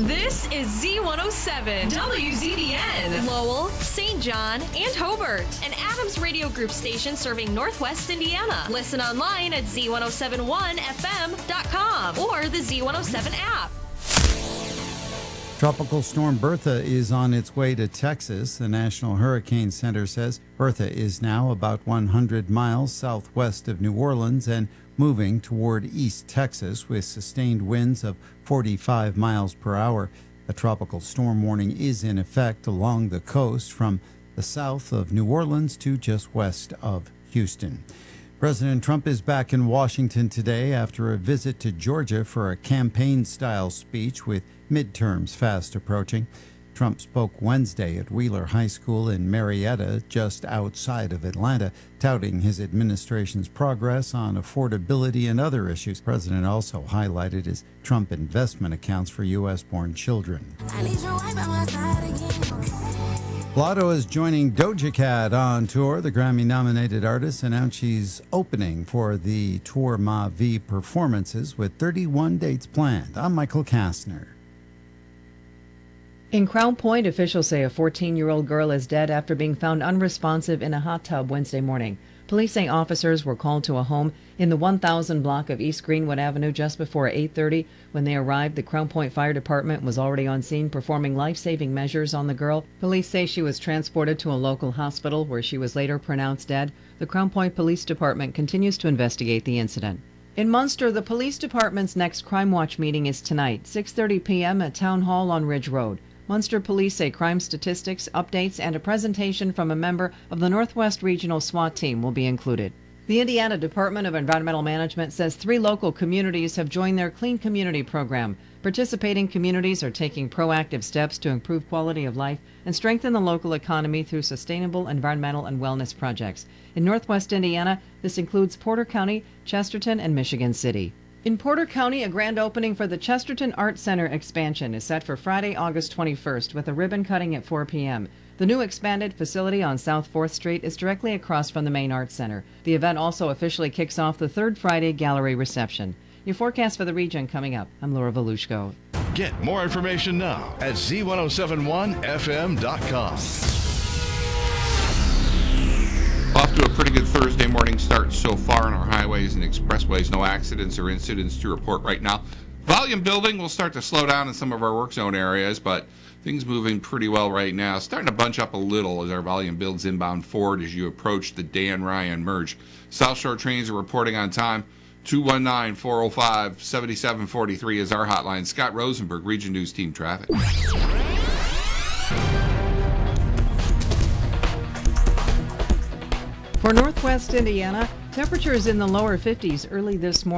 This is Z107, WZDN, Lowell, St. John, and Hobart, an Adams Radio Group station serving Northwest Indiana. Listen online at z1071fm.com or the Z107 app. Tropical storm Bertha is on its way to Texas. The National Hurricane Center says Bertha is now about 100 miles southwest of New Orleans and moving toward East Texas with sustained winds of 45 miles per hour. A tropical storm warning is in effect along the coast from the south of New Orleans to just west of Houston. President Trump is back in Washington today after a visit to Georgia for a campaign-style speech with midterms fast approaching. Trump spoke Wednesday at Wheeler High School in Marietta, just outside of Atlanta, touting his administration's progress on affordability and other issues. The president also highlighted his Trump investment accounts for U.S.-born children. Blotto is joining Doja Cat on tour. The Grammy-nominated artist announced she's opening for the Tour Ma Vie performances with 31 dates planned. I'm Michael Kastner. In Crown Point, officials say a 14-year-old girl is dead after being found unresponsive in a hot tub Wednesday morning. Police say officers were called to a home in the 1000 block of East Greenwood Avenue just before 8:30. When they arrived, the Crown Point Fire Department was already on scene performing life-saving measures on the girl. Police say she was transported to a local hospital where she was later pronounced dead. The Crown Point Police Department continues to investigate the incident. In Munster, the police department's next Crime Watch meeting is tonight, 6:30 p.m. at Town Hall on Ridge Road. Munster police say crime statistics, updates, and a presentation from a member of the Northwest Regional SWAT team will be included. The Indiana Department of Environmental Management says 3 local communities have joined their Clean Community program. Participating communities are taking proactive steps to improve quality of life and strengthen the local economy through sustainable environmental and wellness projects. In Northwest Indiana, this includes Porter County, Chesterton, and Michigan City. In Porter County, a grand opening for the Chesterton Art Center expansion is set for Friday, August 21st, with a ribbon cutting at 4 p.m. The new expanded facility on South 4th Street is directly across from the main Art Center. The event also officially kicks off the third Friday gallery reception. Your forecast for the region coming up. I'm Laura Volushko. Get more information now at z1071fm.com. Off to a pretty good Thursday morning start so far on our highways and expressways. No accidents or incidents to report right now. Volume building will start to slow down in some of our work zone areas, but things moving pretty well right now. Starting to bunch up a little as our volume builds inbound forward as you approach the Dan Ryan merge. South Shore trains are reporting on time. 219-405-7743 is our hotline. Scott Rosenberg, Region News Team Traffic. For Northwest Indiana, temperatures in the lower 50s early this morning.